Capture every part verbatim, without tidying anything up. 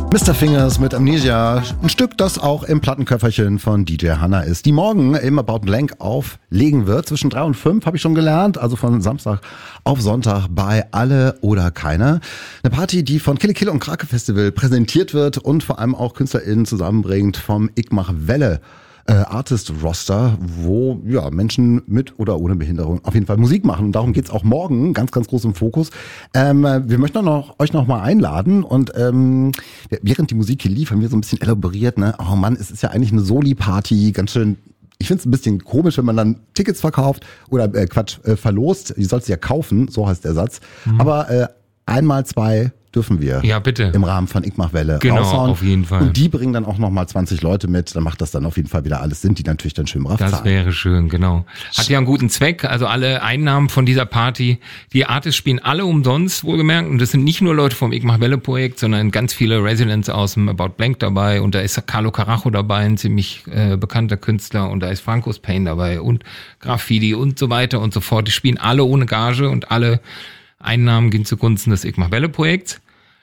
Mister Fingers mit Amnesia, ein Stück, das auch im Plattenköfferchen von D J Hanna ist, die morgen im About Blank auflegen wird. Zwischen drei und fünf habe ich schon gelernt, also von Samstag auf Sonntag bei Alle oder Keiner. Eine Party, die von Kille Kille und Krake Festival präsentiert wird und vor allem auch KünstlerInnen zusammenbringt vom Ich mach Welle Äh, Artist-Roster, wo ja Menschen mit oder ohne Behinderung auf jeden Fall Musik machen. Und darum geht's auch morgen, ganz, ganz groß im Fokus. Ähm, wir möchten auch noch, euch noch mal einladen und ähm, während die Musik hier lief, haben wir so ein bisschen elaboriert, ne? Oh Mann, es ist ja eigentlich eine Soli-Party, ganz schön. Ich finde es ein bisschen komisch, wenn man dann Tickets verkauft oder äh, Quatsch, äh, verlost. Die sollst du ja kaufen, so heißt der Satz. Mhm. Aber äh, einmal zwei dürfen wir ja, bitte. Im Rahmen von Ich mach Welle genau, raushauen. Auf jeden Fall. Und die bringen dann auch nochmal zwanzig Leute mit, dann macht das dann auf jeden Fall wieder alles Sinn, die natürlich dann schön brav Das zahlen. wäre schön, genau. Hat ja einen guten Zweck, also alle Einnahmen von dieser Party, die Artists spielen alle umsonst, wohlgemerkt, und das sind nicht nur Leute vom Ich mach Welle Projekt, sondern ganz viele Residents aus dem About Blank dabei, und da ist Carlo Carajo dabei, ein ziemlich äh, bekannter Künstler, und da ist Francos Pain dabei und Graffiti und so weiter und so fort. Die spielen alle ohne Gage und alle Einnahmen gehen zugunsten des Ich mach Welle Projekts.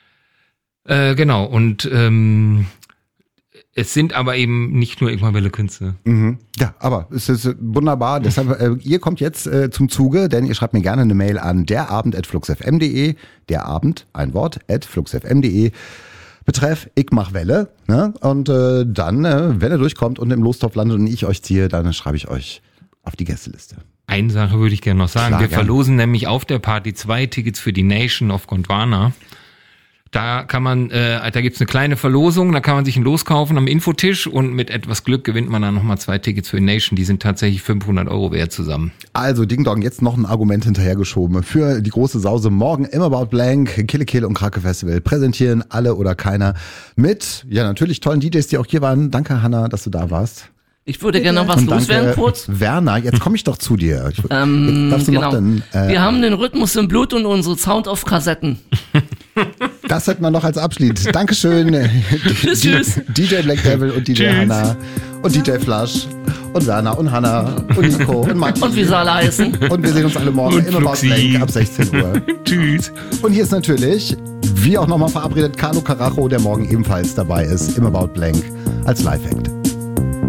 Äh, genau, und ähm, es sind aber eben nicht nur Ich mach Welle Künstler. Mhm. Ja, aber es ist wunderbar. Deshalb, äh, ihr kommt jetzt äh, zum Zuge, denn ihr schreibt mir gerne eine Mail an derabend at fluxfm punkt de, derabend, ein Wort, at fluxfm punkt de. Betreff Ich mach Welle, ne? Und äh, dann, äh, wenn er durchkommt und im Lostopf landet und ich euch ziehe, dann schreibe ich euch auf die Gästeliste. Eine Sache würde ich gerne noch sagen. Klar, Wir gern. verlosen nämlich auf der Party zwei Tickets für die Nation of Gondwana. Da kann man, äh, da gibt's eine kleine Verlosung, da kann man sich ein Los kaufen am Infotisch, und mit etwas Glück gewinnt man dann nochmal zwei Tickets für die Nation. Die sind tatsächlich fünfhundert Euro wert zusammen. Also Ding Dong, jetzt noch ein Argument hinterhergeschoben für die große Sause. Morgen im About Blank, Kille Kille und Krake Festival präsentieren Alle oder Keiner mit, ja natürlich tollen D Js, die auch hier waren. Danke Hanna, dass du da warst. Ich würde gerne noch was Und loswerden danke, kurz. Werner, jetzt komme ich doch zu dir. Ich, Ähm, darfst du genau. noch denn, äh, Wir haben den Rhythmus im Blut und unsere Sound auf Kassetten. Das hätten wir noch als Abschied. Dankeschön. Tschüss, tschüss. D J Black Devil und D J Tschüss. Hanna und D J Flash und Werner und Hanna und Nico und Matti. Und wie sie alle heißen. Und wir sehen uns alle morgen Und im About Fluxi. Blank ab sechzehn Uhr. Tschüss. Und hier ist natürlich, wie auch nochmal verabredet, Carlo Carajo, der morgen ebenfalls dabei ist im About Blank als Live-Act.